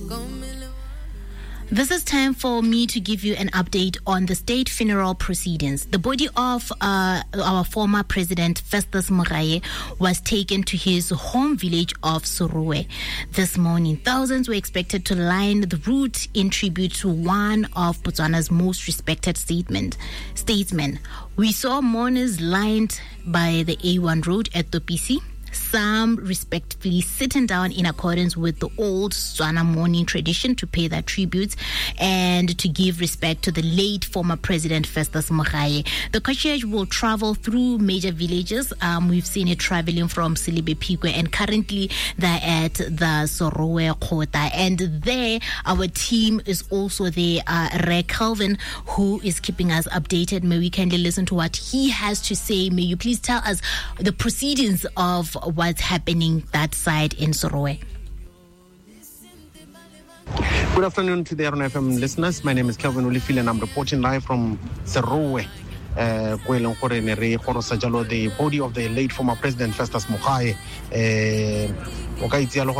This is time for me to give you an update on the state funeral proceedings. The body of our former president, Festus Mogae, was taken to his home village of Serowe. This morning, thousands were expected to line the route in tribute to one of Botswana's most respected statesmen. We saw mourners lined by the A1 road at Topisi, some respectfully sitting down in accordance with the old Tswana mourning tradition to pay their tributes and to give respect to the late former president Festus Mogae. The cortege will travel through major villages. We've seen it traveling from Silibe Pikwe, and currently they're at the Serowe Kota. And there, our team is also there, Ray Calvin, who is keeping us updated. May we kindly listen to what he has to say. May you please tell us the proceedings of what's happening that side in Serowe. Good afternoon to the Aron FM listeners. My name is Kelvin Olifile and I'm reporting live from Serowe. The body of the late former president Festus Mogae. But we saw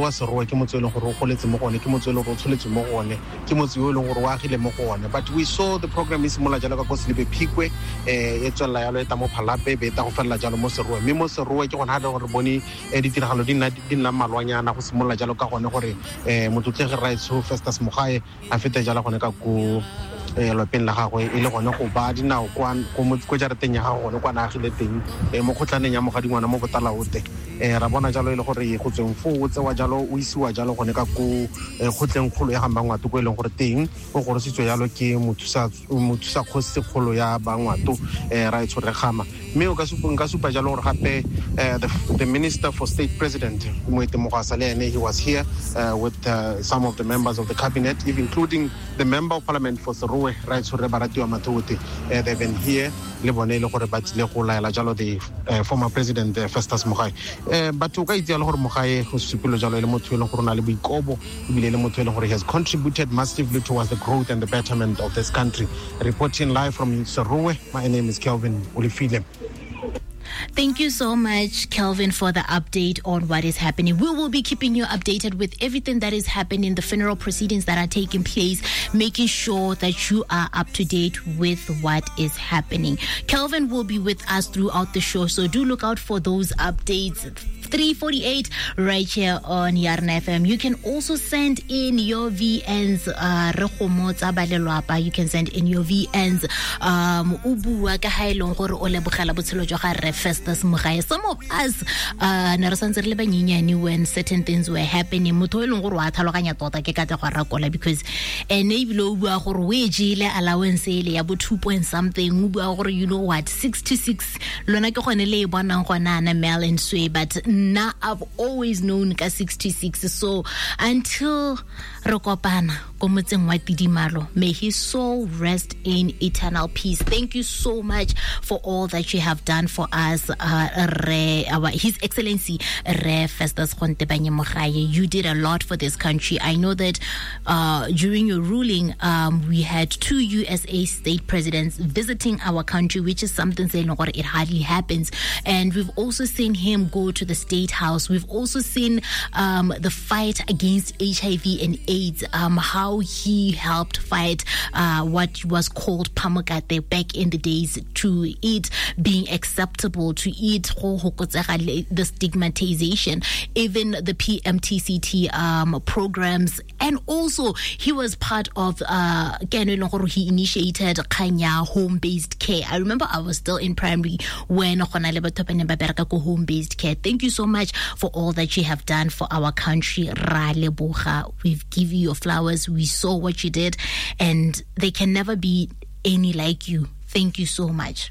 the program is similar to Silibe Pikwe. It's a Tamo Palape, Betafella Jalomosero, Mimosero, John Hador Boni, edited Halodina, Dina Malwanya, Nakusimola Jaloka, Mutute rights who Festus Mogae, and Fete Jalakoneka. Lopin la hawe ile gona go badi na kwa mo tshwetsa re teng ya gago le kwa na agile teng mo khotlane ya mogadi ngwana mo botala ote ra bona jalo ile gore go tseng fo o tsewa jalo o isiwa jalo gone ka go khotleng kholo ya gambangwato go ile gore teng go gore sitso jalo ke mothusa khose kholo ya bangwato ra itshore gama mme o ka supa jalo gore gape the minister for state president Moete Mogasalene, he was here with some of the members of the cabinet, even including the member of parliament for Serowe, right? So they've been here. The former president Festus Mogae. But to guide the Mogae, he has contributed massively towards the growth and the betterment of this country. Reporting live from Serowe, my name is Kelvin Olifile. Thank you so much, Kelvin, for the update on what is happening. We will be keeping you updated with everything that is happening, the funeral proceedings that are taking place, making sure that you are up to date with what is happening. Kelvin will be with us throughout the show, so do look out for those updates. 3:48 right here on Yarn FM. You can also send in your VNs. You can send in your VNs. Festus Mogae. Some of us when certain things were happening, because allowance 2 point something, you know what, 6 to 6 Mel and Sway, but now I've always known 6 to 6. So until Rokopana may his soul rest in eternal peace. Thank you so much for all that you have done for us, His Excellency Festus Mogae. You did a lot for this country. I know that during your ruling, we had 2 USA state presidents visiting our country, which is something saying it hardly happens. And we've also seen him go to the State House. We've also seen the fight against HIV and AIDS, how he helped fight what was called pamukate back in the days, to it being acceptable, to it the stigmatization, even the PMTCT programs. And also he was part of he initiated Kanya home-based care. I remember I was still in primary when home-based care. Thank you so much for all that you have done for our country. We've given you your flowers. We saw what you did, and there can never be any like you. Thank you so much.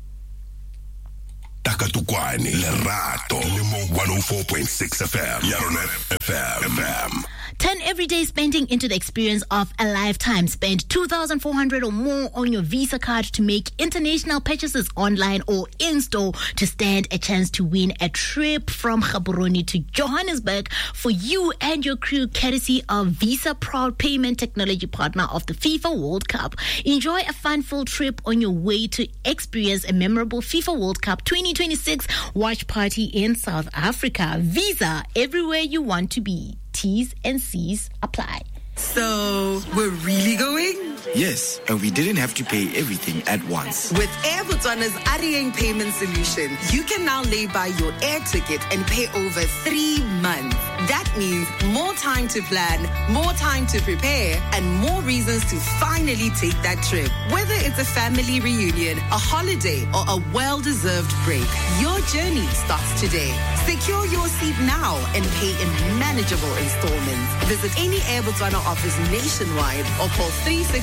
Takatukwani Lerato 104.6 FM Yarn FM. 10 everyday spending into the experience of a lifetime. Spend 2,400 or more on your Visa card to make international purchases online or in-store to stand a chance to win a trip from Gaborone to Johannesburg for you and your crew, courtesy of Visa, proud payment technology partner of the FIFA World Cup. Enjoy a fun-filled trip on your way to experience a memorable FIFA World Cup 2026 watch party in South Africa. Visa, everywhere you want to be. T's and C's apply. So, we're really going? Yes, and we didn't have to pay everything at once. With Air Botswana's Arieng payment solution, you can now lay by your air ticket and pay over 3 months. That means more time to plan, more time to prepare, and more reasons to finally take that trip. Whether it's a family reunion, a holiday, or a well-deserved break, your journey starts today. Secure your seat now and pay in manageable installments. Visit any Air Botswana office nationwide or call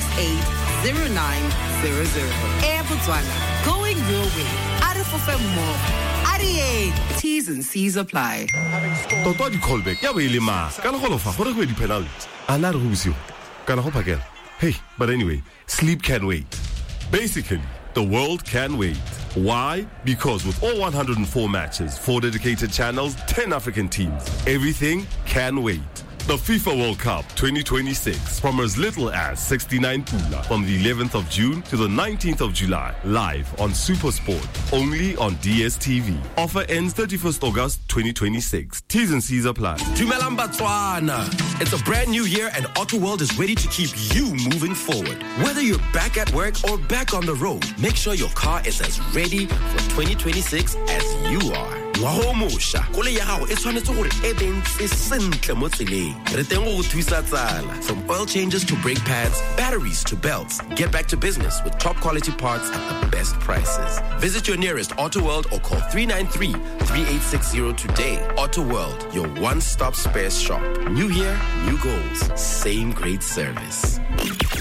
368-0900. Air Botswana, going your way. Arifofem more. Arieng, T's and C's apply. Toto di callback ya be le ma kana go lofa gore go di penalty ana re go bisiwa kana go phakela. Hey, but anyway, sleep can wait. Basically, the world can wait. Why? Because with all 104 matches, 4 dedicated channels, 10 African teams, everything can wait. The FIFA World Cup 2026 from as little as 69 pula from the 11th of June to the 19th of July, live on SuperSport, only on DSTV. Offer ends 31st August 2026. T's and C's apply. Dumelang Botswana. It's a brand new year and AutoWorld is ready to keep you moving forward. Whether you're back at work or back on the road, make sure your car is as ready for 2026 as you are. Wahomosha, kole ya gago e tshwanetse gore e bentse sentle mo tseleng. Re teng go thusa tsala. From oil changes to brake pads, batteries to belts. Get back to business with top quality parts at the best prices. Visit your nearest AutoWorld or call 393-3860 today. AutoWorld, your one-stop spares shop. New year, new goals, same great service.